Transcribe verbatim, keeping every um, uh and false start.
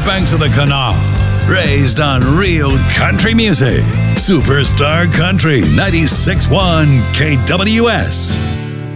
banks of the canal. Raised on real country music. Superstar Country ninety-six point one K W S.